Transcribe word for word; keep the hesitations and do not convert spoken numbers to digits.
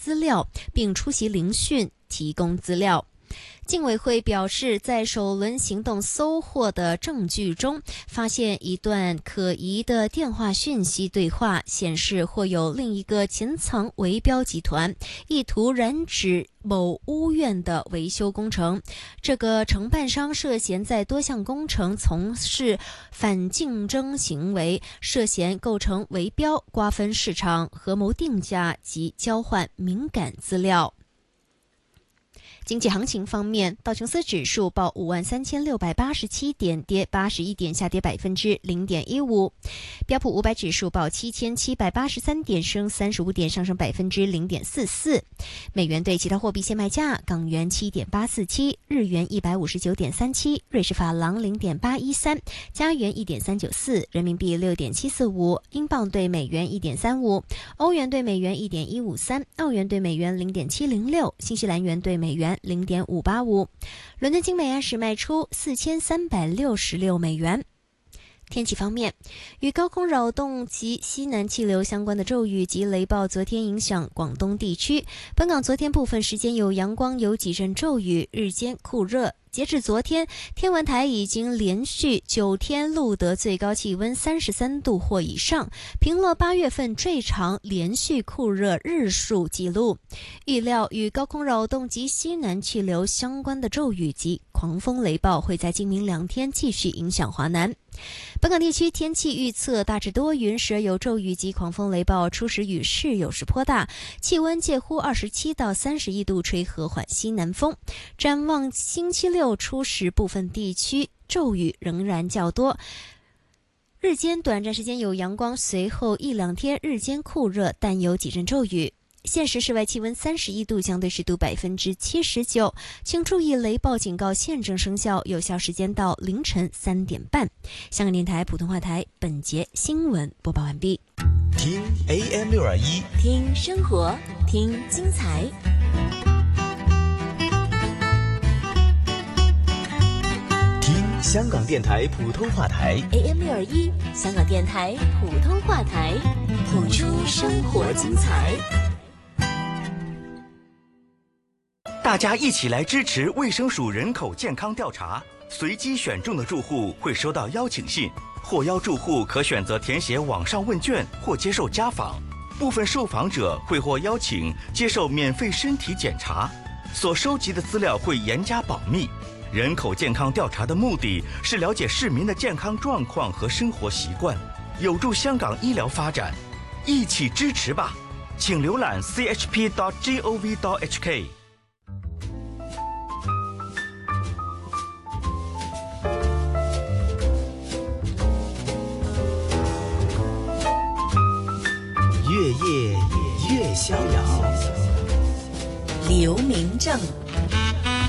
资料，并出席聆讯提供资料。竞委会表示，在首轮行动搜获的证据中，发现一段可疑的电话讯息对话，显示或有另一个潜藏围标集团意图染指某屋苑的维修工程。这个承办商涉嫌在多项工程从事反竞争行为，涉嫌构成围标、瓜分市场、合谋定价及交换敏感资料。经济行情方面，道琼斯指数报五万三千六百八十七点，跌八十一点，下跌百分之零点一五。标普五百指数报七千七百八十三点，升三十五点，上升百分之零点四四。美元对其他货币现卖价：港元七点八四七，日元一百五十九点三七，瑞士法郎零点八一三，加元一点三九四，人民币六点七四五，英镑对美元一点三五，欧元对美元一点一五三，澳元对美元零点七零六，新西兰元对美元零点五八五。伦敦金每安士卖出四千三百六十六美元。天气方面，与高空扰动及西南气流相关的骤雨及雷暴昨天影响广东地区。本港昨天部分时间有阳光，有几阵骤雨，日间酷热。截至昨天，天文台已经连续九天录得最高气温三十三度或以上，平落八月份最长连续酷热日数记录。预料与高空扰动及西南气流相关的骤雨及狂风雷暴会在今明两天继续影响华南。本港地区天气预测大致多云，时而有骤雨及狂风雷暴，初时雨势有时颇大，气温介乎二十七到三十一度，吹和缓西南风。展望星期六初时，部分地区骤雨仍然较多，日间短暂时间有阳光，随后一两天日间酷热，但有几阵骤雨。现时室外气温三十一度，相对湿度百分之七十九，请注意雷暴警告现正生效，有效时间到凌晨三点半。香港电台普通话台本节新闻播报完毕。 听 A M 六二一， 听生活，听精彩。 听香港电台普通话台 A M 六二一，香港电台普通话台，谱出生活精彩。 大家一起来支持卫生署人口健康调查，随机选中的住户会收到邀请信，获邀住户可选择填写网上问卷或接受家访，部分受访者会获邀请接受免费身体检查，所收集的资料会严加保密。人口健康调查的目的是了解市民的健康状况和生活习惯，有助香港医疗发展，一起支持吧！请浏览 c h p dot gov dot h k。 越夜越逍遥， 刘明正。